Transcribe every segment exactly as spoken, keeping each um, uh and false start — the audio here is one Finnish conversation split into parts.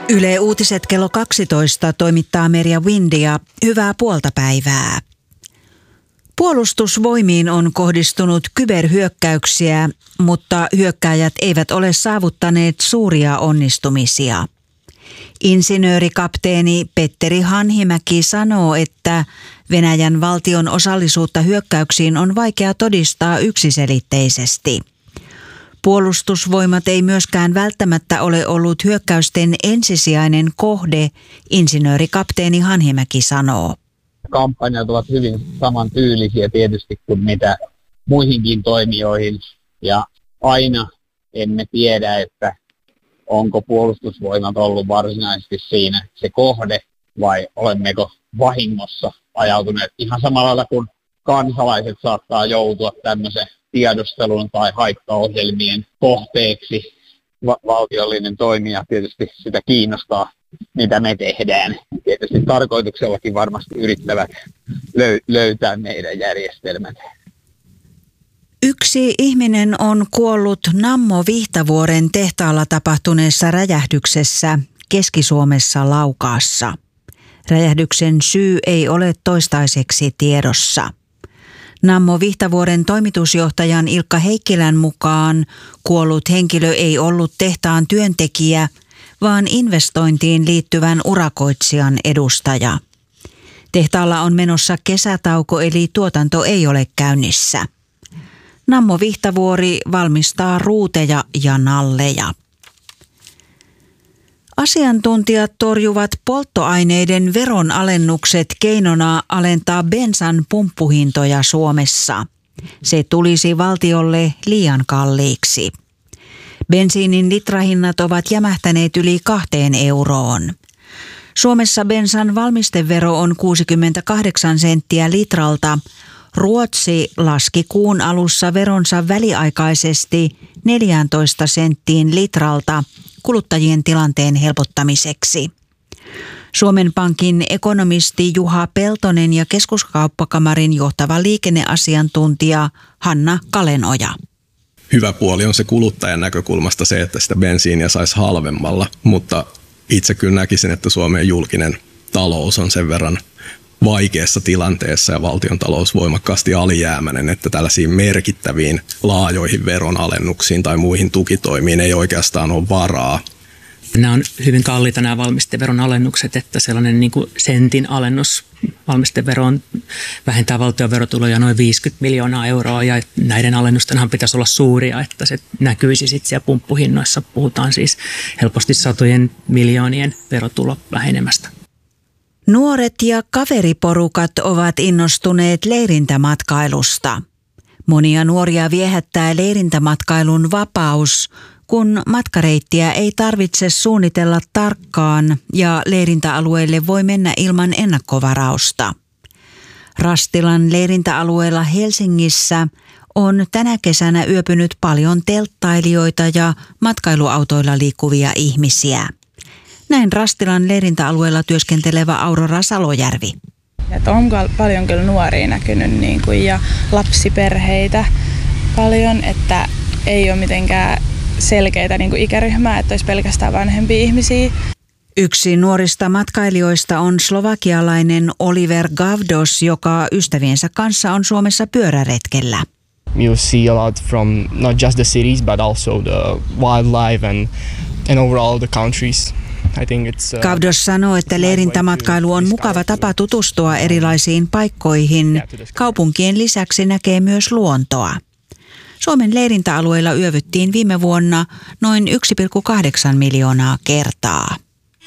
Yle Uutiset kello kaksitoista toimittaa Merja Windia. Hyvää puolta päivää. Puolustusvoimiin on kohdistunut kyberhyökkäyksiä, mutta hyökkääjät eivät ole saavuttaneet suuria onnistumisia. Insinöörikapteeni Petteri Hanhimäki sanoo, että Venäjän valtion osallisuutta hyökkäyksiin on vaikea todistaa yksiselitteisesti. Puolustusvoimat ei myöskään välttämättä ole ollut hyökkäysten ensisijainen kohde, insinöörikapteeni Hanhimäki sanoo. Kampanjat ovat hyvin samantyylisiä tietysti kuin mitä muihinkin toimijoihin, ja aina emme tiedä, että onko puolustusvoimat ollut varsinaisesti siinä se kohde vai olemmeko vahingossa ajautuneet ihan samalla lailla kuin kansalaiset saattaa joutua tämmöisen tiedustelun tai haittaohjelmien kohteeksi. Va- valtiollinen toimija tietysti sitä kiinnostaa, mitä me tehdään. Tietysti tarkoituksellakin varmasti yrittävät löy- löytää meidän järjestelmät. Yksi ihminen on kuollut Nammo Vihtavuoren tehtaalla tapahtuneessa räjähdyksessä Keski-Suomessa Laukaassa. Räjähdyksen syy ei ole toistaiseksi tiedossa. Nammo Vihtavuoren toimitusjohtajan Ilkka Heikkilän mukaan kuollut henkilö ei ollut tehtaan työntekijä, vaan investointiin liittyvän urakoitsijan edustaja. Tehtaalla on menossa kesätauko, eli tuotanto ei ole käynnissä. Nammo Vihtavuori valmistaa ruuteja ja nalleja. Asiantuntijat torjuvat polttoaineiden veronalennukset keinona alentaa bensan pumppuhintoja Suomessa. Se tulisi valtiolle liian kalliiksi. Bensiinin litrahinnat ovat jämähtäneet yli kahteen euroon. Suomessa bensan valmistevero on kuusikymmentäkahdeksan senttiä litralta. Ruotsi laski kuun alussa veronsa väliaikaisesti neljätoista senttiin litralta kuluttajien tilanteen helpottamiseksi. Suomen Pankin ekonomisti Juha Peltonen ja Keskuskauppakamarin johtava liikenneasiantuntija Hanna Kalenoja. Hyvä puoli on se kuluttajan näkökulmasta se, että sitä bensiiniä saisi halvemmalla, mutta itse kyllä näkisin, että Suomen julkinen talous on sen verran vaikeassa tilanteessa ja valtiontalous voimakkaasti alijäämäinen, että tällaisiin merkittäviin laajoihin veronalennuksiin tai muihin tukitoimiin ei oikeastaan ole varaa. Nämä on hyvin kalliita nämä valmisteveron alennukset, että sellainen niin kuin sentin alennus valmisteveroon vähentää valtion verotuloja noin viisikymmentä miljoonaa euroa ja näiden alennustenhan pitäisi olla suuria, että se näkyisi sitten siellä pumppuhinnoissa. Puhutaan siis helposti satojen miljoonien verotulo vähenemästä. Nuoret ja kaveriporukat ovat innostuneet leirintämatkailusta. Monia nuoria viehättää leirintämatkailun vapaus, kun matkareittiä ei tarvitse suunnitella tarkkaan ja leirintäalueelle voi mennä ilman ennakkovarausta. Rastilan leirintäalueella Helsingissä on tänä kesänä yöpynyt paljon telttailijoita ja matkailuautoilla liikkuvia ihmisiä. Näin Rastilan leirintäalueella työskentelevä Aurora Salojärvi. Että on paljon kyllä nuoria näkynyt niin kuin, ja lapsiperheitä paljon, että ei ole mitenkään selkeitä niin kuin ikäryhmää, että olisi pelkästään vanhempia ihmisiä. Yksi nuorista matkailijoista on slovakialainen Oliver Gavdos, joka ystäviensä kanssa on Suomessa pyöräretkellä. You see a lot from not just the cities but also the wildlife and, and overall the countries. Gavdos sanoo, että leirintämatkailu on mukava tapa tutustua erilaisiin paikkoihin. Kaupunkien lisäksi näkee myös luontoa. Suomen leirintäalueilla yövyttiin viime vuonna noin yksi pilkku kahdeksan miljoonaa kertaa.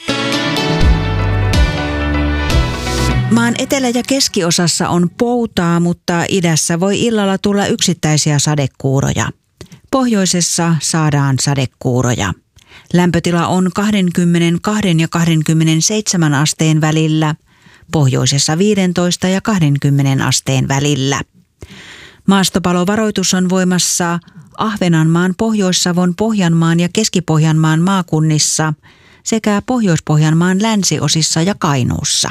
Maan etelä- ja keskiosassa on poutaa, mutta idässä voi illalla tulla yksittäisiä sadekuuroja. Pohjoisessa saadaan sadekuuroja. Lämpötila on kaksikymmentäkaksi ja kaksikymmentäseitsemän asteen välillä, pohjoisessa viisitoista ja kaksikymmentä asteen välillä. Maastopalovaroitus on voimassa Ahvenanmaan, Pohjois-Savon, Pohjanmaan ja Keski-Pohjanmaan maakunnissa sekä Pohjois-Pohjanmaan länsiosissa ja Kainuussa.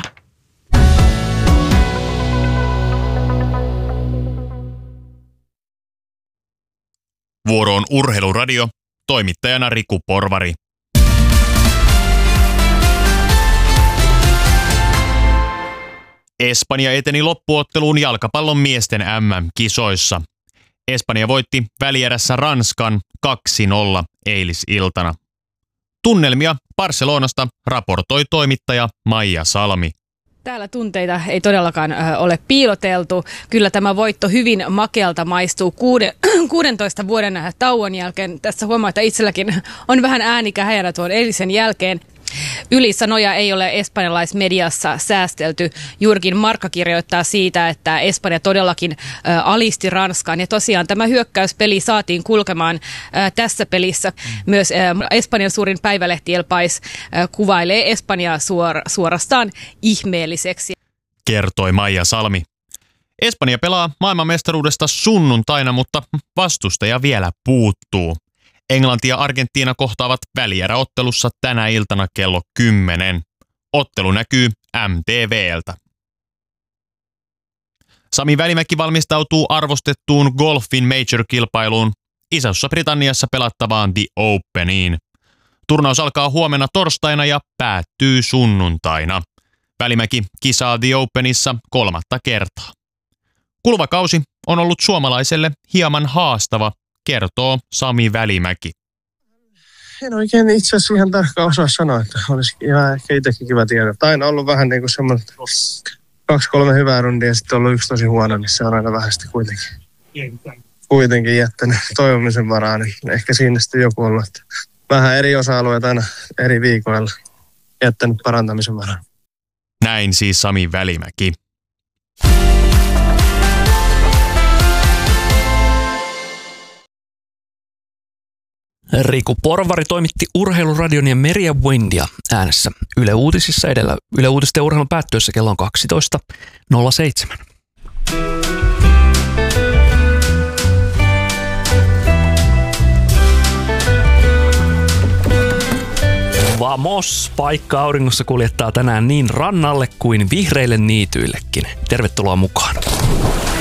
Vuoroon Urheiluradio, toimittajana Riku Porvari. Espanja eteni loppuotteluun jalkapallon miesten M M-kisoissa. Espanja voitti välierässä Ranskan kaksi nolla eilisiltana. Tunnelmia Barcelonasta raportoi toimittaja Maija Salmi. Täällä tunteita ei todellakaan ole piiloteltu. Kyllä tämä voitto hyvin makealta maistuu kuuden, kuudentoista vuoden tauon jälkeen. Tässä huomaa, että itselläkin on vähän ääni kähäjänä tuon eilisen jälkeen. Ylisanoja ei ole espanjalaismediassa säästelty. Juurikin Marca kirjoittaa siitä, että Espanja todellakin ä, alisti Ranskaan. Ja tosiaan tämä hyökkäyspeli saatiin kulkemaan ä, tässä pelissä. Myös ä, Espanjan suurin päivälehti El País ä, kuvailee Espanjaa suor, suorastaan ihmeelliseksi. Kertoi Maija Salmi. Espanja pelaa maailmanmestaruudesta sunnuntaina, mutta vastustaja vielä puuttuu. Englanti ja Argentiina kohtaavat välieräottelussa tänä iltana kello kymmenen. Ottelu näkyy M T V:ltä. Sami Välimäki valmistautuu arvostettuun golfin major-kilpailuun Isossa Britanniassa pelattavaan The Openiin. Turnaus alkaa huomenna torstaina ja päättyy sunnuntaina. Välimäki kisaa The Openissa kolmatta kertaa. Kuluva kausi on ollut suomalaiselle hieman haastava, kertoo Sami Välimäki. En oikein itse asiassa ihan tarkkaan osaa sanoa, että olisi ihan ehkä itsekin kiva tiedä. Aina ollut vähän niin kuin semmoinen kaksi kolme hyvää rundia ja sitten ollut yksi tosi huono, niin se on aina vähän sitten kuitenkin, kuitenkin jättänyt toivomisen varaa. Niin ehkä siinä sitten joku ollut, että vähän eri osa-alueet aina eri viikoilla jättänyt parantamisen varaa. Näin siis Sami Välimäki. Riku Porvari toimitti Urheiluradion ja Merja Wendia äänessä Yle Uutisissa edellä. Yle Uutisten urheilun päättyessä kello on kaksitoista nolla seitsemän. Vamos! Paikka auringossa kuljettaa tänään niin rannalle kuin vihreille niityillekin. Tervetuloa mukaan.